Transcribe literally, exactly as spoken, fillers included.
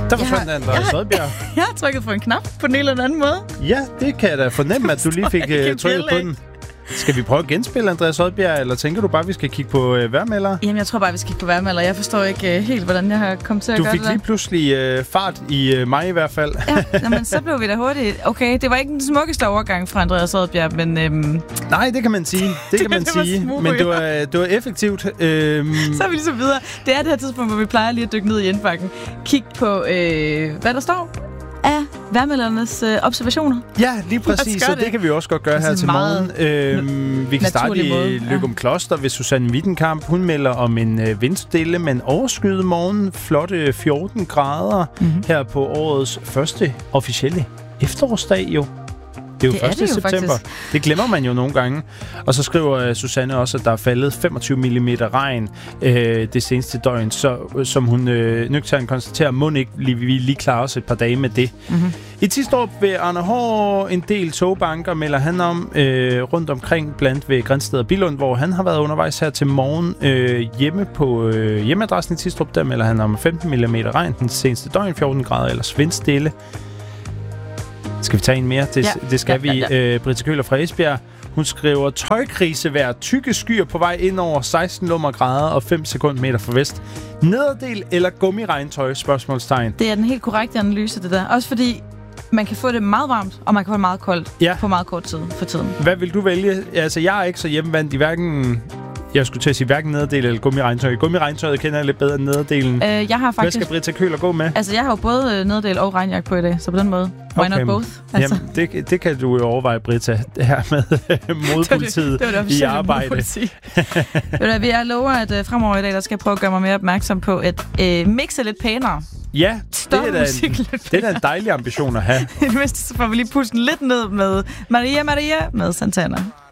Der forsvandt Andreas Odbjerg. Jeg har trykket på en knap på en eller anden måde. Ja, det kan jeg da fornemme, at du lige fik uh, trykket på den. Skal vi prøve at genspille Andreas Odbjerg, eller tænker du bare, at vi skal kigge på uh, vejrmelder? Jamen, jeg tror bare, vi skal kigge på vejrmelder. Jeg forstår ikke uh, helt, hvordan jeg har kommet til at du gøre det. Du fik lige pludselig uh, fart i uh, mig i hvert fald. Ja, men så blev vi da hurtigt. Okay, det var ikke den smukkeste overgang fra Andreas Odbjerg, men... Øhm... Nej, det kan man sige. Det kan man det sige. Smug, men det var, det var effektivt. Øhm... Så er vi ligesom videre. Det er det her tidspunkt, hvor vi plejer lige at dykke ned i indbakken. Kig på, øh, hvad der står af vejrmeldernes øh, observationer. Ja, lige præcis, så det. det kan vi også godt gøre her til morgen. Øhm, vi kan starte i Løgum ja. Kloster ved Susanne Wittenkamp. Hun melder om en øh, vindstille, men overskyet morgen. Flotte fjorten grader mm-hmm. her på årets første officielle efterårsdag jo. Det er jo det første er det jo september. Faktisk. Det glemmer man jo nogle gange. Og så skriver uh, Susanne også, at der er faldet femogtyve millimeter regn øh, det seneste døgn, så, som hun øh, nøgternt konstaterer, må ikke lige, vi lige klare os et par dage med det. Mm-hmm. I Tistrup ved Arne Hård en del togbanker melder han om øh, rundt omkring, blandt ved Grindsted og Billund, hvor han har været undervejs her til morgen. Øh, hjemme på øh, hjemmeadressen i Tistrup, der melder han om femten millimeter regn den seneste døgn, fjorten grader ellers vindstille. Skal vi tage en mere? Det, ja. det skal ja, ja, ja. vi. Øh, Britta Køhler fra Esbjerg. Hun skriver, tøjkrisevejr, tykke skyer på vej ind over seksten grader og fem sekundmeter for vest. Nederdel eller gummiregntøj? Spørgsmålstegn. Det er den helt korrekte analyse, det der. Også fordi man kan få det meget varmt, og man kan få det meget koldt ja. på meget kort tid for tiden. Hvad vil du vælge? Altså, jeg er ikke så hjemmevandt i hverken... Jeg skulle til at sige hverken nederdel eller gummiregntøj. Gummiregntøjet kender jeg lidt bedre end nederdelen. Øh, jeg har faktisk... Hvad skal Britta Køhler gå med? Altså, jeg har jo både nederdel og regnjakke på i dag, så på den måde. Why okay. not both? Altså. Jamen, det, det kan du jo overveje, Britta, det her med modpolitiet det, det, det i arbejde. Vi er lover, at uh, fremover i dag, der skal jeg prøve at gøre mig mere opmærksom på at uh, mixe lidt pænere. Ja, det er, da en, det er da en dejlig ambition at have. I det mindste, så får vi lige pusten lidt ned med Maria Maria med Santana.